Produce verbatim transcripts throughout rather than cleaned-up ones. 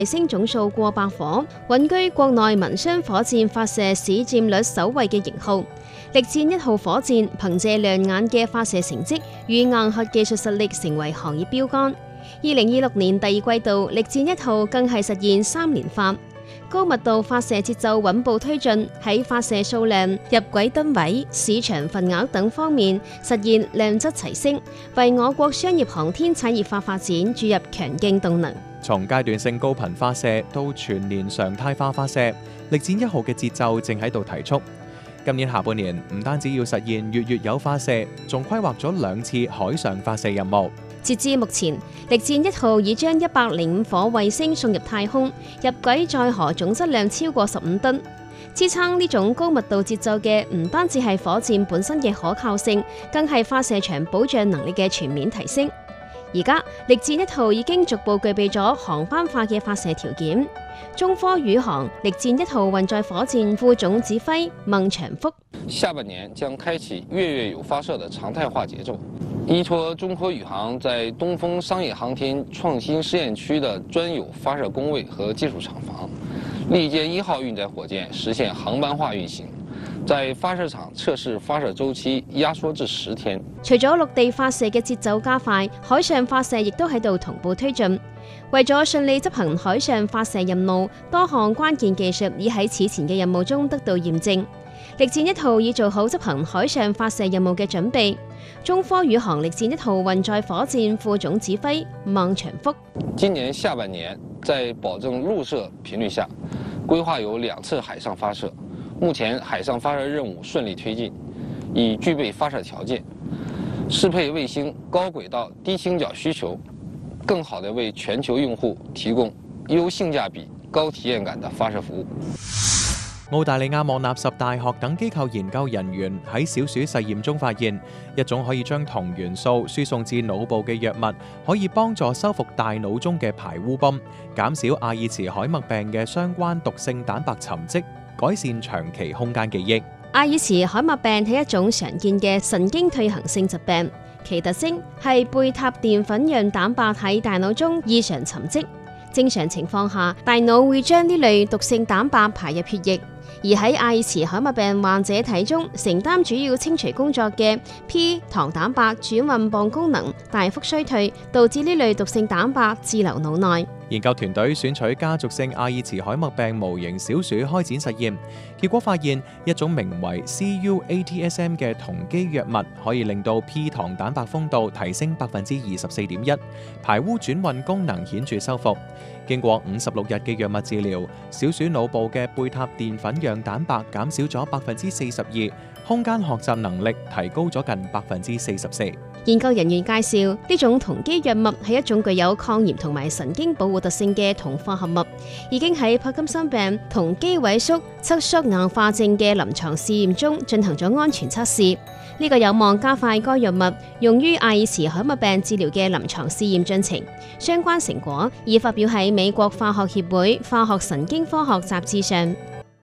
衛星總數過百顆，穩居國內民商火箭發射市佔率首位嘅型號。力戰一號火箭憑借亮眼嘅發射成績與硬核技術實力，成為行業標杆。二零二六年第二季度，力戰一號更係實現三連發，高密度發射節奏穩步推進，喺發射數量、入軌噸位、市場份額等方面實現量質齊升，為我國商業航天產業化發展注入強勁動能。 從階段性高頻發射到全年常態化發射，力戰一號嘅節奏正喺度提速。今年下半年唔單止要實現月月有發射，仲規劃咗兩次海上發射任務。 截至目前，力戰一號已將一百零五顆衛星送入太空，入軌載荷總質量超過十五噸。支撐呢種高密度節奏嘅唔單止係火箭本身嘅可靠性，更係發射場保障能力嘅全面提升。而家力戰一號已經逐步具備咗航班化嘅發射條件。中科宇航力戰一號運載火箭副總指揮孟長福： 下半年將開啟月月有發射的常態化節奏，依託中科宇航在東風商業航天創新試驗區的專有發射工位和技術廠房，力戰一號運載火箭實現航班化運行。在發射場測試發射週期壓縮至十天。 除咗陸地發射嘅節奏加快，海上發射亦都喺度同步推進。為咗順利執行海上發射任務，多項關鍵技術已喺此前嘅任務中得到驗證。力戰一號已做好執行海上發射任務嘅準備。中科宇航力戰一號運載火箭副總指揮孟長福： 今年下半年在保證陸射頻率下，規劃有兩次海上發射。目前海上發射任務順利推進，已具備發射條件，適配衛星高軌道低傾角需求，更好地為全球用戶提供優性價比、高體驗感的發射服務。 澳大利亞莫納什大學等機構研究人員喺小鼠實驗中發現，一種可以將銅元素輸送至腦部嘅藥物，可以幫助修復大腦中嘅排污泵，減少阿爾茨海默病嘅相關毒性蛋白沉積，改善長期空間記憶。 阿爾茨海默病係一種常見嘅神經退行性疾病，其特徵係貝塔澱粉樣蛋白喺大腦中異常沉積。正常情況下，大腦會將呢類毒性蛋白排入血液，而喺阿爾茨海默病患者體中承擔主要清除工作嘅 P 糖蛋白轉運泵功能大幅衰退，導致呢類毒性蛋白滯留腦內。 研究團隊選取家族性阿爾茨海默病模型小鼠開展實驗，結果發現一種名為 C U A T S M 嘅酮基藥物可以令到 P 糖蛋白豐度提升百分之二十四點一，排污轉運功能顯著修復。經過五十六日嘅藥物治療，小鼠腦部嘅貝塔澱粉樣蛋白減少咗百分之四十二，空間學習能力提高咗近百分之四十四。 研究人員介紹，呢種酮基藥物係一種具有抗炎同埋神經保護特性嘅酮化合物，已經喺帕金森病、酮基萎縮、側縮硬化症嘅臨床試驗中進行咗安全測試。呢、這個有望加快該藥物用於阿爾茨海默病治療嘅臨床試驗進程。相關成果已發表喺美國化學協會化學神經科學雜誌上。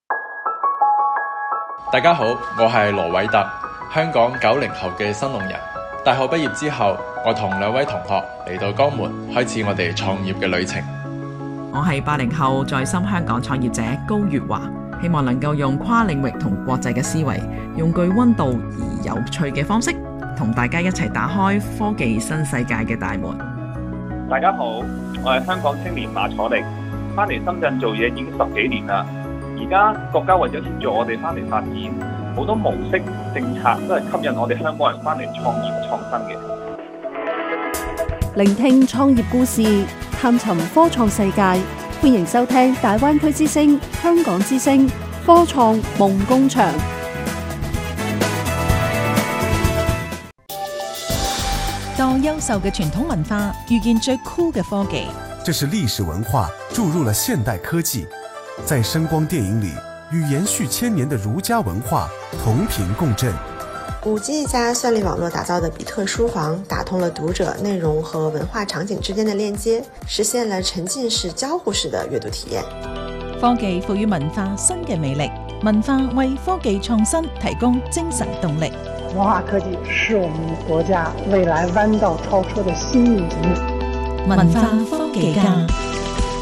大家好，我係羅偉特，香港九零後嘅新農人。大學畢業之後，我同兩位同學嚟到江門，開始我哋創業嘅旅程。 我係八零後在深香港創業者高月華，希望能夠用跨領域同國際嘅思維，用具溫度而有趣嘅方式，同大家一齊打開科技新世界嘅大門。 大家好，我係香港青年馬楚力，翻嚟深圳做嘢已經十幾年啦。而家國家為咗協助我哋翻嚟發展，好多模式政策都係吸引我哋香港人翻嚟創業創新嘅。 聆聽創業故事，探尋科創世界，歡迎收聽大灣區之聲、香港之聲科創夢工場。 當優秀嘅傳統文化遇見最酷嘅科技， 這是歷史文化注入了現代科技，在聲光電影裏與延續千年的儒家文化同頻共振。 五 G 加算力網絡打造的比特書房，打通了讀者內容和文化場景之間的鏈接，實現了沉浸式交互式的閱讀體驗。 科技賦予文化新嘅魅力，文化為科技創新提供精神動力。 文化科技是我們國家未來彎道超車的新引擎。 文化科技家。